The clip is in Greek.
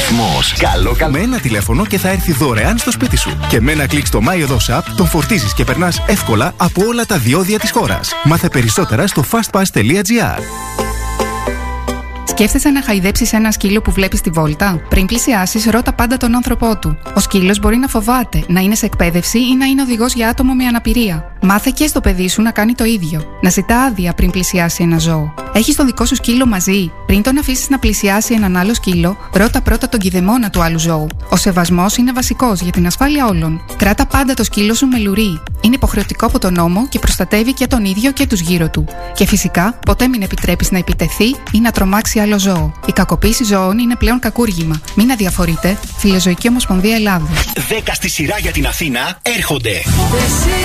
Ρυθμός. Με ένα τηλέφωνο και θα έρθει δωρεάν στο σπίτι σου. Και με ένα κλικ στο MyOdos App τον φορτίζεις και περνάς εύκολα από όλα τα διόδια της χώρας. Μάθε περισσότερα στο fastpass.gr. Σκέφτεσαι να χαϊδέψεις ένα σκύλο που βλέπεις στη βόλτα? Πριν πλησιάσεις, ρώτα πάντα τον άνθρωπό του. Ο σκύλος μπορεί να φοβάται, να είναι σε εκπαίδευση ή να είναι οδηγός για άτομο με αναπηρία. Μάθε και στο παιδί σου να κάνει το ίδιο. Να ζητά άδεια πριν πλησιάσει ένα ζώο. Έχεις τον δικό σου σκύλο μαζί? Πριν τον αφήσεις να πλησιάσει έναν άλλο σκύλο, ρώτα πρώτα τον κηδεμόνα του άλλου ζώου. Ο σεβασμός είναι βασικός για την ασφάλεια όλων. Κράτα πάντα το σκύλο σου με λουρί. Είναι υποχρεωτικό από τον νόμο και προστατεύει και τον ίδιο και τους γύρω του. Και φυσικά, ποτέ μην επιτρέπεις να επιτεθεί ή να τρομάξει άλλο ζώο. Η κακοποίηση ζώων είναι πλέον κακούργημα. Μην αδιαφορείτε. Φιλοζωική Ομοσπονδία Ελλάδος. 10 στη σειρά για την Αθήνα έρχονται.